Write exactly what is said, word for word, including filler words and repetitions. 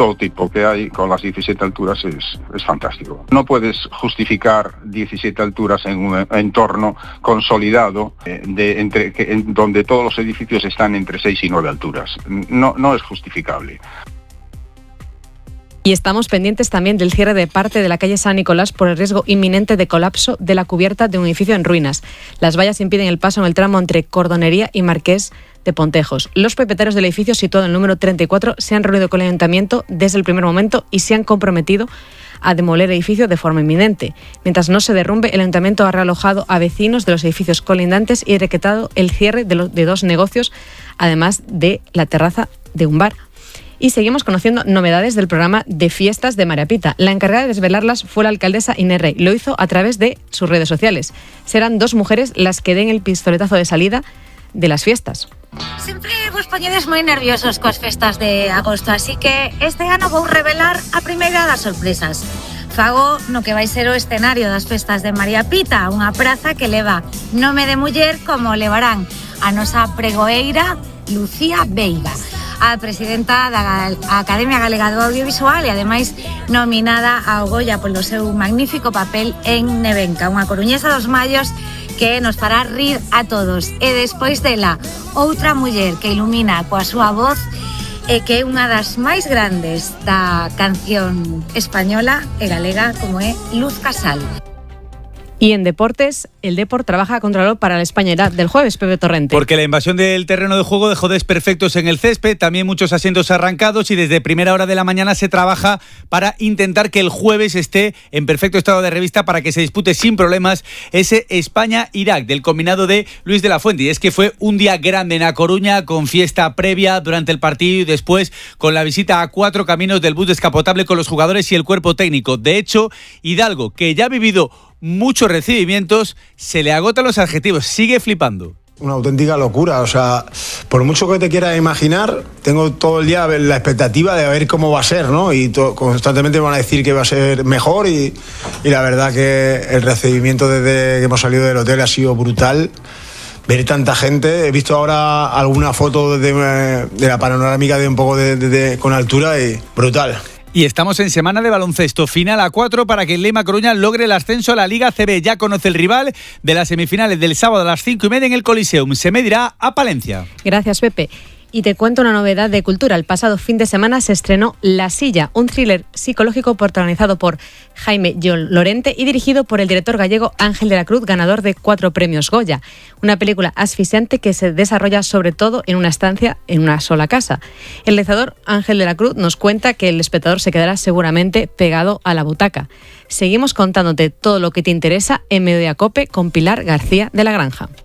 todo tipo que hay con las diecisiete alturas es, es fantástico. No puedes justificar diecisiete alturas en un entorno consolidado eh, de entre que, en, donde todos los edificios están entre seis y nueve alturas. No, no es justificable. Y estamos pendientes también del cierre de parte de la calle San Nicolás por el riesgo inminente de colapso de la cubierta de un edificio en ruinas. Las vallas impiden el paso en el tramo entre Cordonería y Marqués de Pontejos. Los propietarios del edificio situado en el número treinta y cuatro se han reunido con el ayuntamiento desde el primer momento y se han comprometido a demoler el edificio de forma inminente. Mientras no se derrumbe, el ayuntamiento ha realojado a vecinos de los edificios colindantes y ha decretado el cierre de, los, de dos negocios, además de la terraza de un bar. Y seguimos conociendo novedades del programa de fiestas de María Pita. La encargada de desvelarlas fue la alcaldesa Inés Rey. Lo hizo a través de sus redes sociales. Serán dos mujeres las que den el pistoletazo de salida de las fiestas. Sempre vos poñedes moi nerviosos coas festas de agosto, así que este ano vou revelar a primeira das sorpresas. Fago no que vai ser o escenario das festas de María Pita, unha praza que leva nome de muller como levarán a nosa pregoeira Lucía Veiga, a presidenta da Academia Galega do Audiovisual e ademais nominada ao Goya polo seu magnífico papel en Nevenka, unha coruñesa dos Mallos que nos fará rir a todos. E despois dela, outra muller que ilumina coa súa voz e que é unha das máis grandes da canción española e galega como é Luz Casal. Y en deportes, el Depor trabaja a contrarreloj para la España del jueves, Pepe Torrente. Porque la invasión del terreno de juego dejó desperfectos en el césped, también muchos asientos arrancados y desde primera hora de la mañana se trabaja para intentar que el jueves esté en perfecto estado de revista para que se dispute sin problemas ese España-Irak del combinado de Luis de la Fuente. Y es que fue un día grande en A Coruña, con fiesta previa durante el partido y después con la visita a cuatro caminos del bus descapotable con los jugadores y el cuerpo técnico. De hecho, Hidalgo, que ya ha vivido muchos recibimientos, se le agotan los adjetivos, sigue flipando. Una auténtica locura, o sea, por mucho que te quieras imaginar, tengo todo el día la expectativa de ver cómo va a ser, ¿no? Y to- constantemente me van a decir que va a ser mejor y, y la verdad que el recibimiento desde que hemos salido del hotel ha sido brutal. Ver tanta gente, he visto ahora alguna foto de, de la panorámica de un poco de, de, de, con altura y brutal. Y estamos en semana de baloncesto, final a cuatro para que el Lema Coruña logre el ascenso a la Liga C B. Ya conoce el rival de las semifinales del sábado a las cinco y media en el Coliseum. Se medirá a Palencia. Gracias, Pepe. Y te cuento una novedad de cultura. El pasado fin de semana se estrenó La Silla, un thriller psicológico protagonizado por Jaime John Lorente y dirigido por el director gallego Ángel de la Cruz, ganador de cuatro premios Goya. Una película asfixiante que se desarrolla sobre todo en una estancia en una sola casa. El realizador Ángel de la Cruz nos cuenta que el espectador se quedará seguramente pegado a la butaca. Seguimos contándote todo lo que te interesa en Mediodía Cope con Pilar García de la Granja.